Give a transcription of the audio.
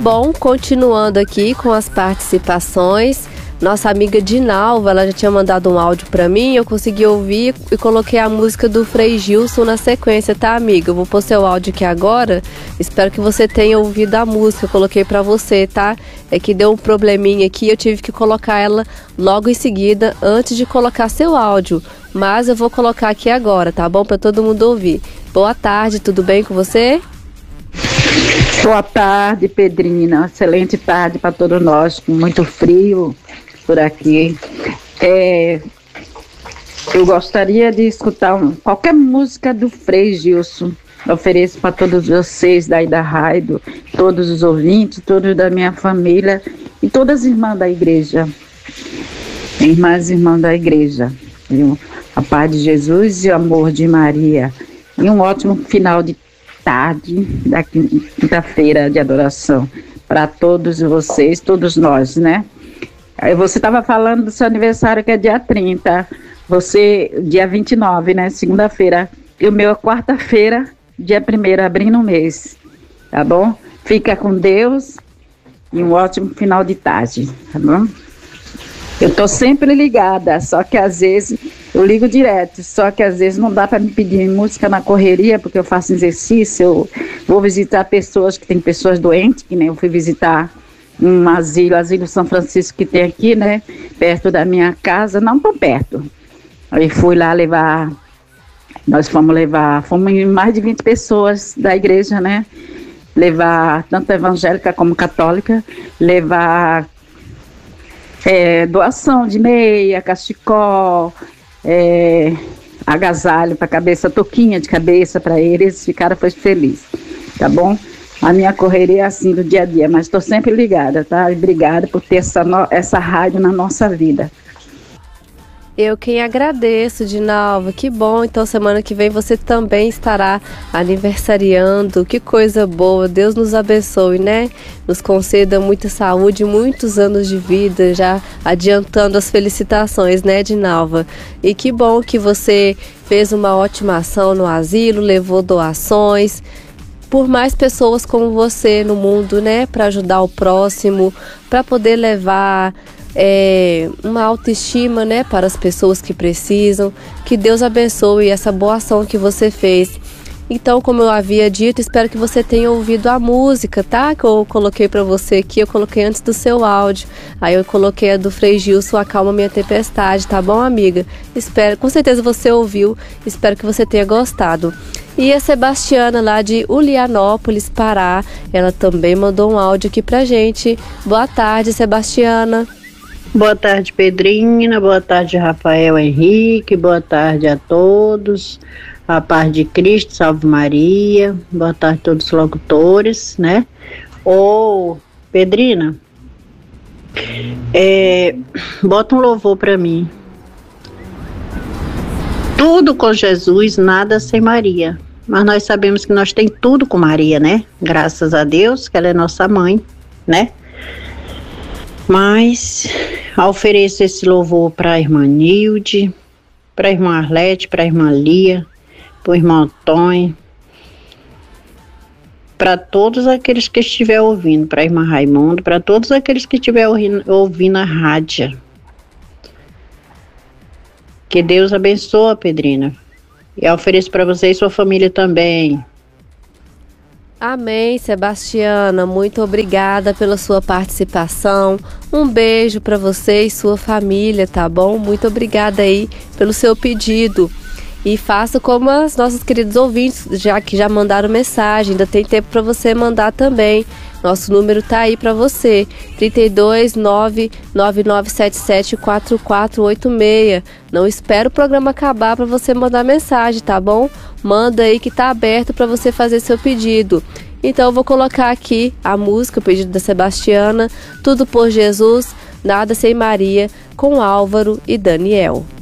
Bom, continuando aqui com as participações, nossa amiga Dinalva, ela já tinha mandado um áudio pra mim, eu consegui ouvir e coloquei a música do Frei Gilson na sequência, tá, amiga? Eu vou pôr seu áudio aqui agora, espero que você tenha ouvido a música, eu coloquei pra você, tá? É que deu um probleminha aqui, eu tive que colocar ela logo em seguida, antes de colocar seu áudio, mas eu vou colocar aqui agora, tá bom? Pra todo mundo ouvir. Boa tarde, tudo bem com você? Boa tarde, Pedrina. Excelente tarde para todos nós, com muito frio por aqui. Eu gostaria de escutar qualquer música do Frei Gilson. Eu ofereço para todos vocês daí da rádio, todos os ouvintes, todos da minha família e todas as irmãs da igreja. Irmãs e irmãos da igreja. Viu? A paz de Jesus e o amor de Maria. E um ótimo final de tarde da quinta-feira de adoração para todos vocês, todos nós, né? Aí você estava falando do seu aniversário, que é dia 30, você dia 29, né? Segunda-feira, e o meu é quarta-feira, dia 1º, abrindo o mês, tá bom? Fica com Deus e um ótimo final de tarde, tá bom? Eu tô sempre ligada, só que às vezes eu ligo direto, só que às vezes não dá para me pedir música na correria, porque eu faço exercício, eu vou visitar pessoas que tem pessoas doentes, que nem eu fui visitar um asilo São Francisco que tem aqui, né, perto da minha casa, não tão perto. Aí fui lá fomos mais de 20 pessoas da igreja, né, levar tanto evangélica como católica, levar doação de meia, cachecol, agasalho para cabeça, touquinha de cabeça para eles, ficaram felizes, tá bom? A minha correria é assim do dia a dia, mas estou sempre ligada, tá? E obrigada por ter essa rádio na nossa vida. Eu quem agradeço, Dinalva, que bom, então semana que vem você também estará aniversariando, que coisa boa, Deus nos abençoe, né? Nos conceda muita saúde, muitos anos de vida, já adiantando as felicitações, né, Dinalva? E que bom que você fez uma ótima ação no asilo, levou doações, por mais pessoas como você no mundo, né, para ajudar o próximo, para poder levar uma autoestima, né, para as pessoas que precisam. Que Deus abençoe essa boa ação que você fez. Então, como eu havia dito, espero que você tenha ouvido a música, tá? Que eu coloquei para você aqui, eu coloquei antes do seu áudio. Aí eu coloquei a do Frei Gilson, Acalma Minha Tempestade, tá bom, amiga? Espero, com certeza você ouviu, espero que você tenha gostado. E a Sebastiana, lá de Ulianópolis, Pará, ela também mandou um áudio aqui pra gente. Boa tarde, Sebastiana. Boa tarde, Pedrina, boa tarde, Rafael Henrique, boa tarde a todos, a paz de Cristo, salve Maria, boa tarde a todos os locutores, né? Pedrina, bota um louvor pra mim. Tudo com Jesus, nada sem Maria, mas nós sabemos que nós tem tudo com Maria, né? Graças a Deus, que ela é nossa mãe, né? Mas ofereço esse louvor para a irmã Nilde, para a irmã Arlete, para a irmã Lia, para o irmão Antônio, para todos aqueles que estiverem ouvindo, para a irmã Raimundo, para todos aqueles que estiverem ouvindo a rádio. Que Deus abençoe, Pedrina. E eu ofereço para você e sua família também. Amém, Sebastiana, muito obrigada pela sua participação, um beijo para você e sua família, tá bom? Muito obrigada aí pelo seu pedido e faça como as nossas queridos ouvintes, já que já mandaram mensagem, ainda tem tempo para você mandar também. Nosso número tá aí para você, 32999774486. Não espera o programa acabar para você mandar mensagem, tá bom? Manda aí que tá aberto para você fazer seu pedido. Então eu vou colocar aqui a música, o pedido da Sebastiana, Tudo por Jesus, Nada sem Maria, com Álvaro e Daniel.